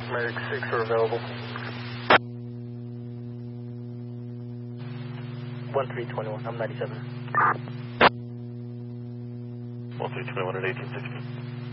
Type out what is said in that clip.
Merrick 6 are available. 1321, I'm 97. 1321 at 1860.